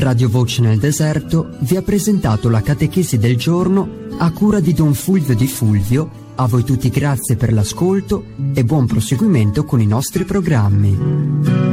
Radio Voce nel Deserto vi ha presentato la catechesi del giorno a cura di Don Fulvio Di Fulvio. A voi tutti grazie per l'ascolto e buon proseguimento con i nostri programmi.